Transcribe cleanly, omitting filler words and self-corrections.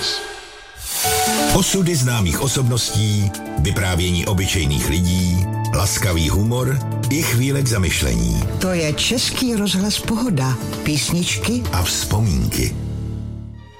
rozhlas. Osudy známých osobností, vyprávění obyčejných lidí, laskavý humor i chvíle k zamyšlení. To je Český rozhlas Pohoda. Písničky a vzpomínky.